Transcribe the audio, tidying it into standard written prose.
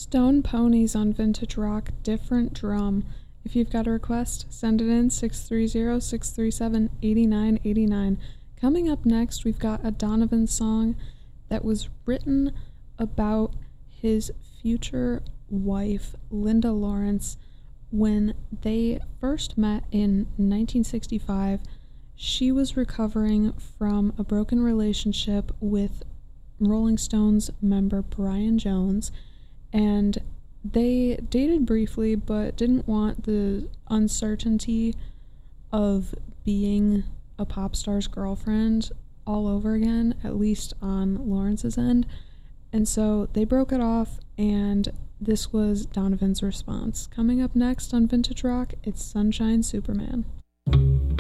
Stone Ponies on Vintage Rock, Different Drum. If you've got a request, send it in 630-637-8989. Coming up next, we've got a Donovan song that was written about his future wife, Linda Lawrence. When they first met in 1965, she was recovering from a broken relationship with Rolling Stones member Brian Jones, and they dated briefly but didn't want the uncertainty of being a pop star's girlfriend all over again, at least on Lawrence's end. And so they broke it off, and this was Donovan's response. Coming up next on Vintage Rock, it's Sunshine Superman.